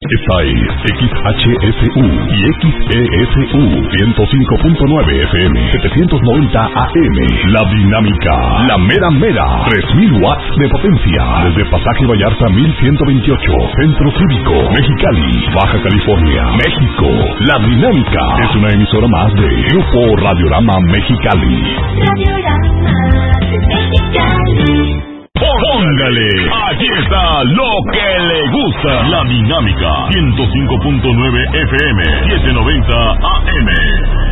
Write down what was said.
Esta es XHSU y XESU 105.9 FM 790 AM. La Dinámica, la mera mera, 3000 watts de potencia. Desde Pasaje Vallarta 1128, Centro Cívico, Mexicali, Baja California, México. La Dinámica es una emisora más de Grupo Radiorama Mexicali. Radiorama Mexicali. Póngale, aquí está lo que le gusta. La Dinámica 105.9 FM 790 AM.